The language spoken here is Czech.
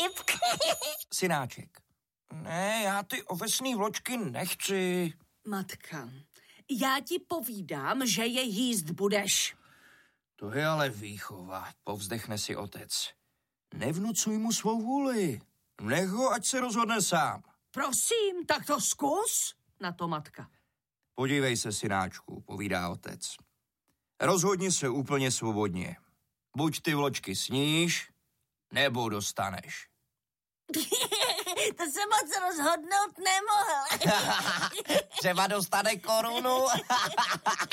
vtip. Synáček. Ne, já ty ovesný vločky nechci. Matka, já ti povídám, že je jíst budeš. To je ale výchova, povzdechne si otec. Nevnucuj mu svou vůli. Nech ho, ať se rozhodne sám. Prosím, tak to zkus, na to matka. Podívej se, synáčku, povídá otec. Rozhodni se úplně svobodně. Buď ty vločky sníš, nebo dostaneš. To se moc rozhodnout nemohl. Třeba dostane korunu.